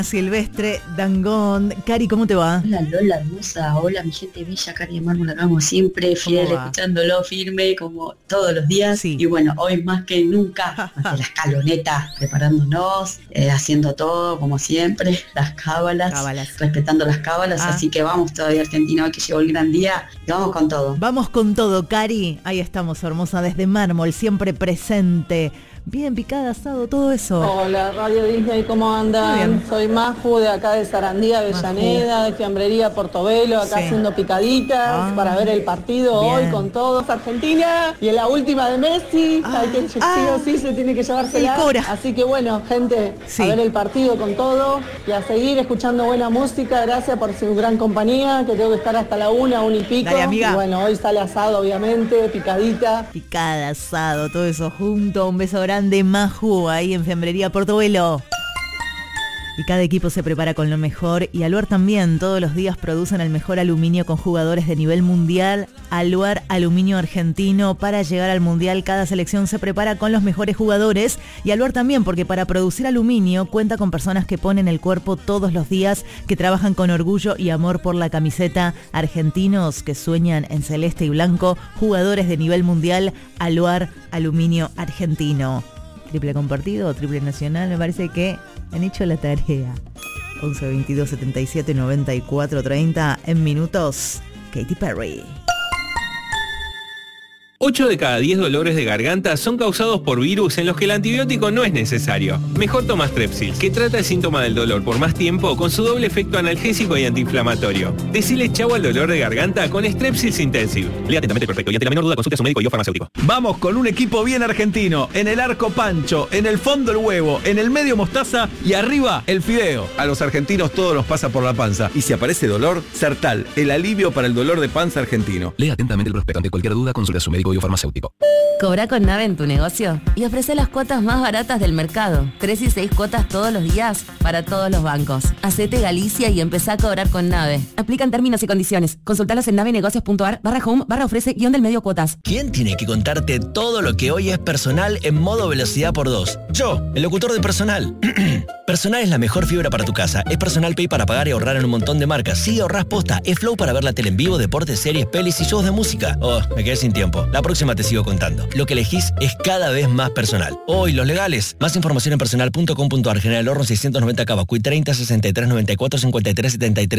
Silvestre Dangond. Cari, ¿cómo te va? Hola Lola hermosa, hola mi gente bella, Cari de Mármol, acá como siempre, fiel, escuchándolo firme como todos los días. Sí. Y bueno, hoy más que nunca, ante la escaloneta, preparándonos, haciendo todo como siempre, las cábalas. Respetando las cábalas, así que vamos todavía Argentina, hoy que llegó el gran día, y vamos con todo. Vamos con todo, Cari. Ahí estamos, hermosa, desde Mármol, siempre presente. Bien, picada, asado, todo eso. Hola, Radio Disney, ¿cómo andan? Soy Maju de acá de Sarandía, Avellaneda, de Fiambrería Portobelo, acá haciendo picaditas para ver el partido hoy con todos, Argentina. Y en la última de Messi, que sí o sí se tiene que llevársela. Así que bueno, gente, a ver el partido con todo y a seguir escuchando buena música. Gracias por su gran compañía, que tengo que estar hasta la 1 y pico. Dale, amiga. Y bueno, hoy sale asado, obviamente, picadita. Picada, asado, todo eso junto. Un beso grande, Maju, ahí en Fiambrería Portobelo. Y cada equipo se prepara con lo mejor, y Aluar también. Todos los días producen el mejor aluminio con jugadores de nivel mundial. Aluar, aluminio argentino. Para llegar al mundial, cada selección se prepara con los mejores jugadores. Y Aluar también, porque para producir aluminio cuenta con personas que ponen el cuerpo todos los días, que trabajan con orgullo y amor por la camiseta. Argentinos que sueñan en celeste y blanco. Jugadores de nivel mundial. Aluar, aluminio argentino. Triple compartido o triple nacional, me parece que han hecho la tarea. 11 22 77 94 30 en minutos. Katy Perry. 8 de cada 10 dolores de garganta son causados por virus en los que el antibiótico no es necesario. Mejor toma Strepsils, que trata el síntoma del dolor por más tiempo con su doble efecto analgésico y antiinflamatorio. Decile chau al dolor de garganta con Strepsils Intensive. Lea atentamente el prospecto y ante la menor duda consulte a su médico y o farmacéutico. Vamos con un equipo bien argentino. En el arco Pancho, en el fondo el huevo, en el medio mostaza y arriba el fideo. A los argentinos todo nos pasa por la panza. Y si aparece dolor, Sertal, el alivio para el dolor de panza argentino. Lea atentamente el prospecto. Ante cualquier duda consulte a su médico farmacéutico. Cobra con Nave en tu negocio y ofrece las cuotas más baratas del mercado. 3 y 6 cuotas todos los días para todos los bancos. Hacete Galicia y empezá a cobrar con Nave. Aplican términos y condiciones. Consultalos en navenegocios.ar/home/ofrece-del-medio cuotas. ¿Quién tiene que contarte todo lo que hoy es personal en modo velocidad por 2? Yo, el locutor de Personal. Personal es la mejor fibra para tu casa. Es Personal Pay para pagar y ahorrar en un montón de marcas. Sí, ahorrás posta. Es Flow para ver la tele en vivo, deportes, series, pelis y shows de música. Oh, me quedé sin tiempo. La próxima te sigo contando. Lo que elegís es cada vez más personal. Hoy, los legales. Más información en personal.com.ar. General Horno 690 Cavacuy 30 63 94 53 73.